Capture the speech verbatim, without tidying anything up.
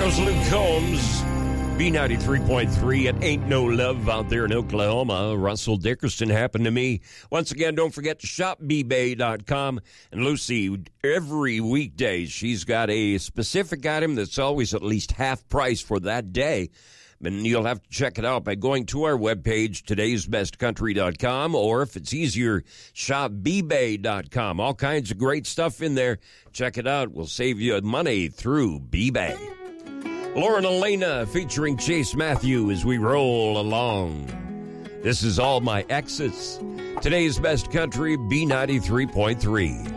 was Luke Combs, B ninety-three point three. It ain't no love out there in Oklahoma. Russell Dickerson happened to me. Once again, don't forget to shop b bay dot com. And Lucy, every weekday, she's got a specific item that's always at least half price for that day. And you'll have to check it out by going to our webpage, todays best country dot com, or if it's easier, shop b bay dot com. All kinds of great stuff in there. Check it out. We'll save you money through B-Bay. Lauren Elena featuring Chase Matthew as we roll along. This is All My Exes. Today's Best Country, B ninety-three point three.